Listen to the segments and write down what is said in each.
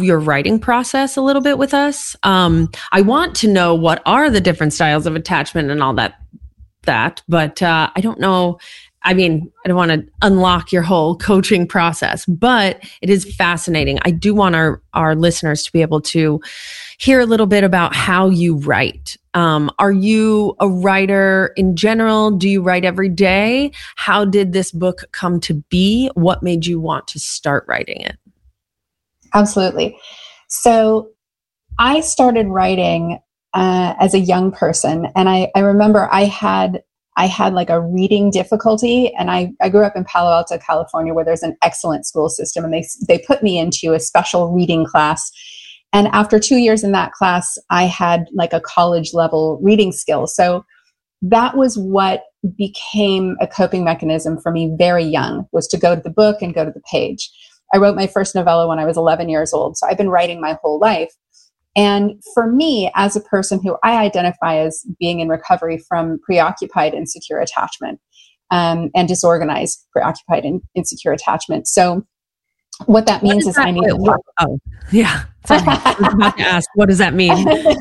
your writing process a little bit with us? I want to know what are the different styles of attachment and all that, but I don't know. I mean, I don't want to unlock your whole coaching process, but it is fascinating. I do want our listeners to be able to hear a little bit about how you write. Are you a writer in general? Do you write every day? How did this book come to be? What made you want to start writing it? Absolutely. So I started writing as a young person, and I remember I had like a reading difficulty, and I grew up in Palo Alto, California, where there's an excellent school system, and they put me into a special reading class. And after 2 years in that class, I had like a college level reading skill. So that was what became a coping mechanism for me very young, was to go to the book and go to the page. I wrote my first novella when I was 11 years old. So I've been writing my whole life. And for me, as a person who I identify as being in recovery from preoccupied insecure attachment, and disorganized preoccupied and insecure attachment. So what that means is I need to talk. Oh, yeah. Sorry. I was about to ask, what does that mean?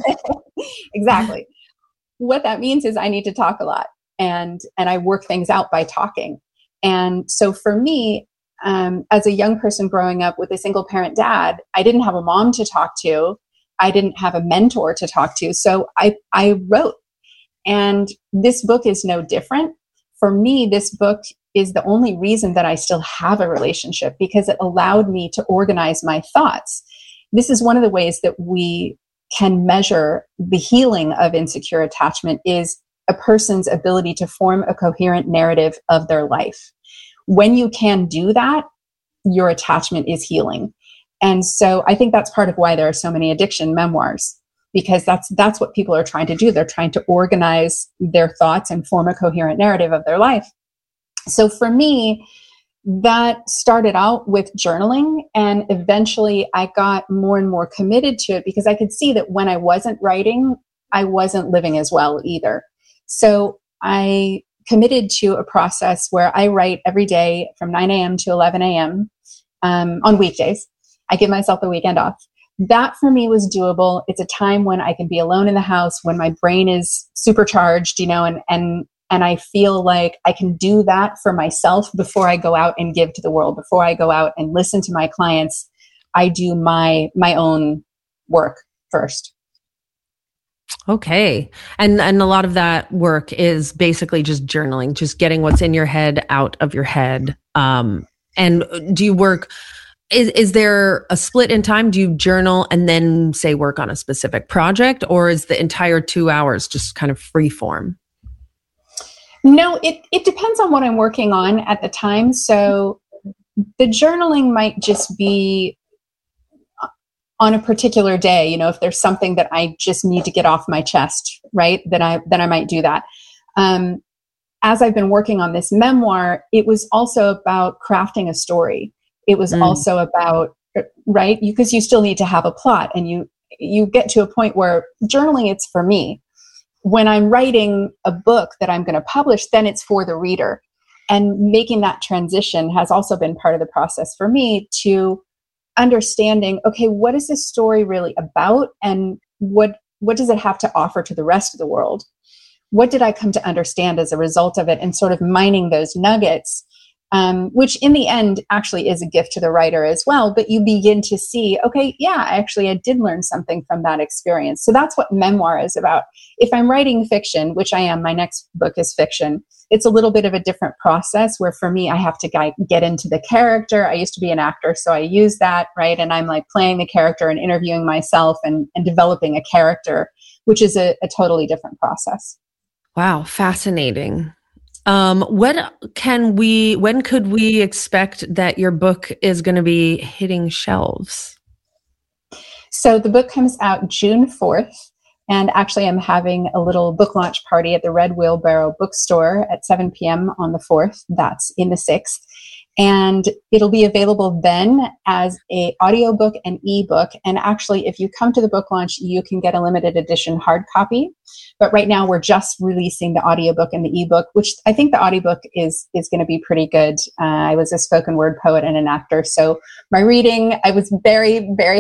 Exactly. What that means is I need to talk a lot, and I work things out by talking. And so for me, as a young person growing up with a single parent dad, I didn't have a mom to talk to. I didn't have a mentor to talk to. So I wrote. And this book is no different. For me, this book is the only reason that I still have a relationship, because it allowed me to organize my thoughts. This is one of the ways that we can measure the healing of insecure attachment, is a person's ability to form a coherent narrative of their life. When you can do that, your attachment is healing. And so I think that's part of why there are so many addiction memoirs, because that's what people are trying to do. They're trying to organize their thoughts and form a coherent narrative of their life. So for me, that started out with journaling, and eventually I got more and more committed to it, because I could see that when I wasn't writing, I wasn't living as well either. So I committed to a process where I write every day from 9 a.m. to 11 a.m. On weekdays. I give myself the weekend off. That for me was doable. It's a time when I can be alone in the house, when my brain is supercharged, and I feel like I can do that for myself before I go out and give to the world. Before I go out and listen to my clients, I do my own work first. Okay. And a lot of that work is basically just journaling, just getting what's in your head out of your head. And do you work, is there a split in time? Do you journal and then say work on a specific project, or is the entire 2 hours just kind of free form? No, it depends on what I'm working on at the time. So the journaling might just be on a particular day, if there's something that I just need to get off my chest, right? Then I might do that. As I've been working on this memoir, it was also about crafting a story. It was also about, right? Because you still need to have a plot, and you get to a point where journaling, it's for me. When I'm writing a book that I'm going to publish, then it's for the reader. And making that transition has also been part of the process for me, to understanding, okay, what is this story really about? And what does it have to offer to the rest of the world? What did I come to understand as a result of it? And sort of mining those nuggets, which in the end actually is a gift to the writer as well. But you begin to see, okay, yeah, actually I did learn something from that experience. So that's what memoir is about. If I'm writing fiction, which I am, my next book is fiction, it's a little bit of a different process, where for me, I have to get into the character. I used to be an actor, so I use that, right? And I'm like playing the character and interviewing myself and developing a character, which is a totally different process. Wow, fascinating. When could we expect that your book is going to be hitting shelves? So the book comes out June 4th. And actually, I'm having a little book launch party at the Red Wheelbarrow Bookstore at 7 p.m. on the 4th. That's in the 6th. And it'll be available then as an audiobook and ebook. And actually, if you come to the book launch, you can get a limited edition hard copy. But right now, we're just releasing the audiobook and the ebook, which I think the audiobook is going to be pretty good. I was a spoken word poet and an actor. So my reading, I was very, very